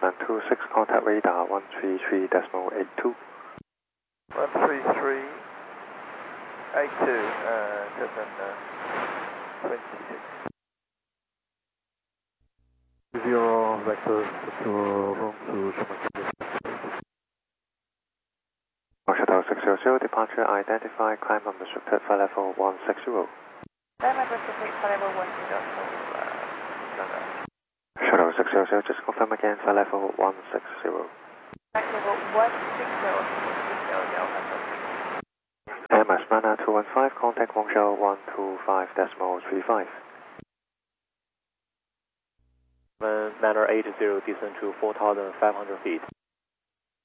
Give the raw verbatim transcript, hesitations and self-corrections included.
San two six, contact radar one three three decimal eight two. one three three eight two, uh, dozen uh, twenty-six. Zero vector to room to Schumann. Shuttle six zero zero, departure identified, climb unrestricted, flight level one six zero. Climb unrestricted, flight level one six zero, so, uh, Shuttle six zero zero, just confirm again, flight level one six zero. flight level one six zero, six zero zero, Air Max Mana two one five, contact Guangzhou one two five decimal three five. Manor eight zero, descend to four thousand five hundred feet.